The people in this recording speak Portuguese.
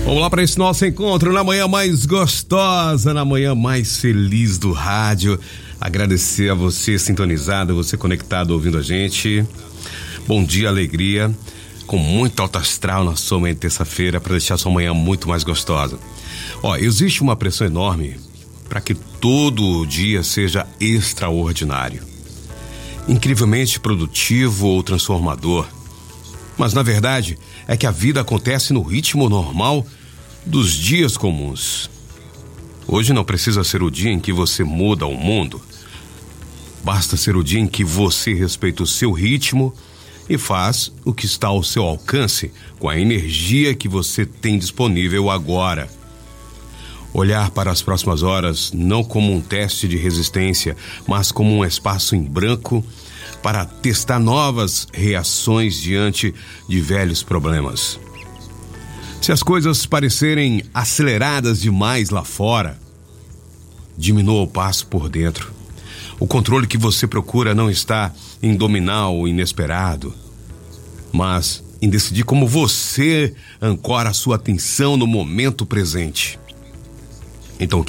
Vamos lá para esse nosso encontro na manhã mais gostosa, na manhã mais feliz do rádio. Agradecer a você sintonizado, você conectado ouvindo a gente. Bom dia, alegria, com muito alto astral na sua manhã de terça-feira para deixar sua manhã muito mais gostosa. Existe uma pressão enorme para que todo dia seja extraordinário, incrivelmente produtivo ou transformador. Mas na verdade é que a vida acontece no ritmo normal dos dias comuns. Hoje não precisa ser o dia em que você muda o mundo. Basta ser o dia em que você respeita o seu ritmo e faz o que está ao seu alcance com a energia que você tem disponível agora. Olhar para as próximas horas não como um teste de resistência, mas como um espaço em branco para testar novas reações diante de velhos problemas. Se as coisas parecerem aceleradas demais lá fora, diminua o passo por dentro. O controle que você procura não está em dominar o inesperado, mas em decidir como você ancora a sua atenção no momento presente. Então,